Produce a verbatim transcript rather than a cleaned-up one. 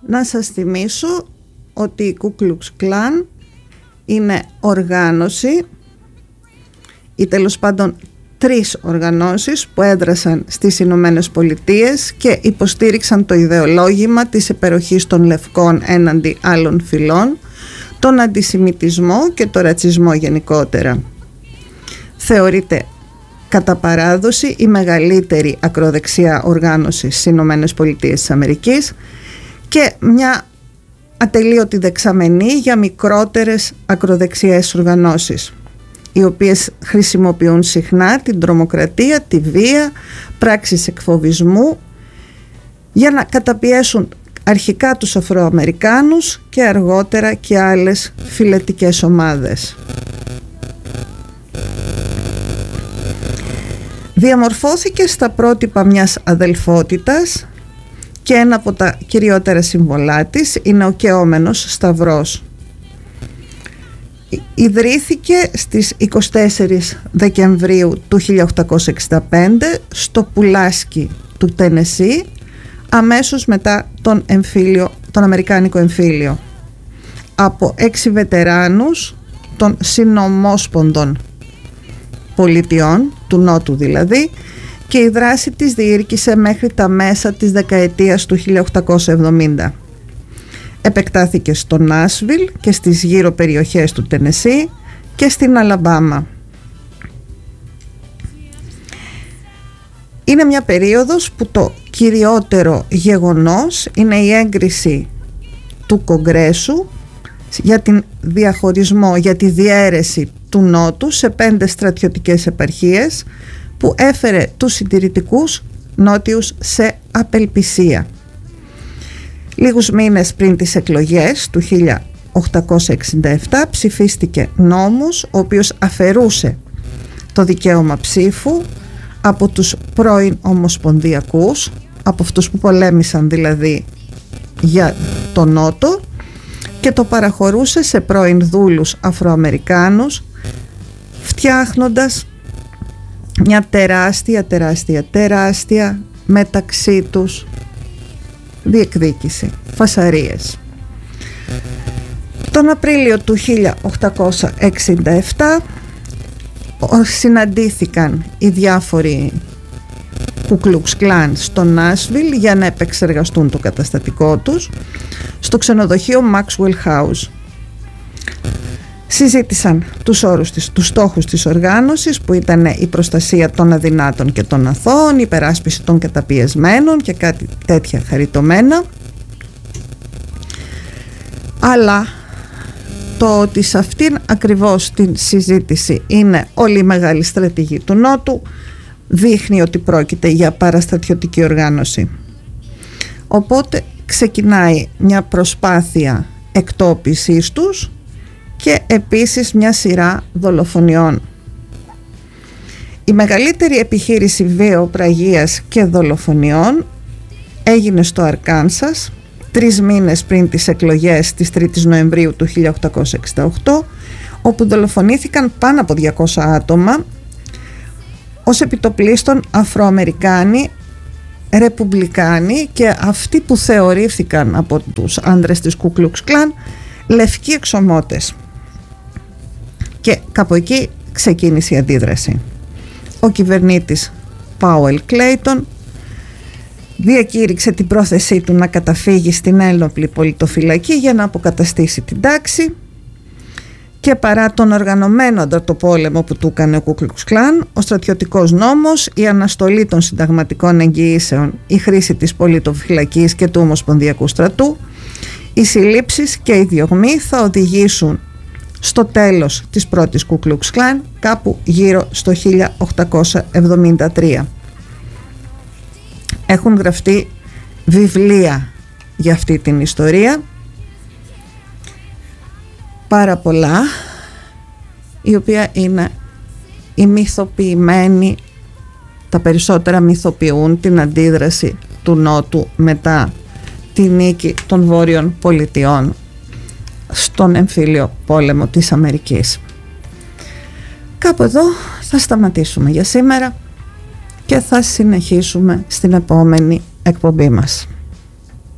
να σας θυμίσω ότι η Ku Klux Klan είναι οργάνωση ή τέλος πάντων τρεις οργανώσεις που έδρασαν στις Ηνωμένες Πολιτείες και υποστήριξαν το ιδεολόγημα της υπεροχής των λευκών έναντι άλλων φυλών, τον αντισημιτισμό και το ρατσισμό γενικότερα. Θεωρείται κατά παράδοση η μεγαλύτερη ακροδεξιά οργάνωση στις Ηνωμένες Πολιτείες της Αμερικής και μια ατελείωτη δεξαμενή για μικρότερες ακροδεξιές οργανώσεις, οι οποίες χρησιμοποιούν συχνά την τρομοκρατία, τη βία, πράξεις εκφοβισμού για να καταπιέσουν αρχικά τους Αφροαμερικάνους και αργότερα και άλλες φυλετικές ομάδες. Διαμορφώθηκε στα πρότυπα μιας αδελφότητας και ένα από τα κυριότερα συμβολά της είναι ο κεόμενος σταυρός. Ιδρύθηκε στις εικοστή τέταρτη Δεκεμβρίου του χίλια οκτακόσια εξήντα πέντε στο Πουλάσκι του Τενεσί, αμέσως μετά τον, εμφύλιο, τον Αμερικάνικο εμφύλιο, από έξι βετεράνους των συνομόσπονδων πολιτιών, του Νότου δηλαδή, και η δράση της διήρκησε μέχρι τα μέσα της δεκαετίας του χίλια οκτακόσια εβδομήντα. Επεκτάθηκε στο Νάσβιλ και στις γύρω περιοχές του Τενεσί και στην Αλαμπάμα. Είναι μια περίοδος που το κυριότερο γεγονός είναι η έγκριση του Κογκρέσου για την διαχωρισμό, για τη διαίρεση του Νότου σε πέντε στρατιωτικές επαρχίες που έφερε τους συντηρητικούς νότιους σε απελπισία. Λίγους μήνες πριν τις εκλογές του χίλια οκτακόσια εξήντα επτά ψηφίστηκε νόμος ο οποίος αφαιρούσε το δικαίωμα ψήφου από τους πρώην ομοσπονδιακούς, από αυτούς που πολέμησαν δηλαδή για τον Νότο, και το παραχωρούσε σε πρώην δούλους Αφροαμερικάνους, φτιάχνοντας μια τεράστια, τεράστια, τεράστια μεταξύ τους διεκδίκηση, φασαρίες. Τον Απρίλιο του χίλια οκτακόσια εξήντα επτά συναντήθηκαν οι διάφοροι Ku Klux Klan στο Νάσβιλ για να επεξεργαστούν το καταστατικό τους στο ξενοδοχείο Maxwell House. Συζήτησαν τους όρους της, τους στόχους της οργάνωσης, που ήταν η προστασία των αδυνάτων και των αθώων, η υπεράσπιση των καταπιεσμένων και κάτι τέτοια χαριτωμένα. Αλλά το ότι σε αυτήν ακριβώς την συζήτηση είναι όλη η μεγάλη στρατηγή του Νότου δείχνει ότι πρόκειται για παραστρατιωτική οργάνωση. Οπότε ξεκινάει μια προσπάθεια εκτόπισης τους και επίσης μια σειρά δολοφονιών. Η μεγαλύτερη επιχείρηση βιαιοπραγίας και δολοφονιών έγινε στο Αρκάνσας τρεις μήνες πριν τις εκλογές της τρίτης Νοεμβρίου του χίλια οκτακόσια εξήντα οκτώ, όπου δολοφονήθηκαν πάνω από διακόσια άτομα, ως επιτοπλίστων Αφροαμερικάνοι, Ρεπουμπλικάνοι και αυτοί που θεωρήθηκαν από τους άνδρες της Ku Klux Klan λευκοί εξωμότες. Και κάπου εκεί ξεκίνησε η αντίδραση. Ο κυβερνήτης Πάουελ Κλέιτον διακήρυξε την πρόθεσή του να καταφύγει στην ένοπλη πολιτοφυλακή για να αποκαταστήσει την τάξη, και παρά τον οργανωμένο ανταρτοπόλεμο που του έκανε ο Ku Klux Klan, ο στρατιωτικός νόμος, η αναστολή των συνταγματικών εγγυήσεων, η χρήση της πολιτοφυλακής και του ομοσπονδιακού στρατού, οι συλλήψεις και οι διωγμοί θα οδηγήσουν στο τέλος της πρώτης Ku Klux Klan κάπου γύρω στο χίλια οκτακόσια εβδομήντα τρία. Έχουν γραφτεί βιβλία για αυτή την ιστορία, πάρα πολλά, η οποία είναι η μυθοποιημένη, τα περισσότερα μυθοποιούν την αντίδραση του Νότου μετά τη νίκη των Βόρειων Πολιτειών στον εμφύλιο πόλεμο της Αμερικής. Κάπου εδώ θα σταματήσουμε για σήμερα και θα συνεχίσουμε στην επόμενη εκπομπή μας.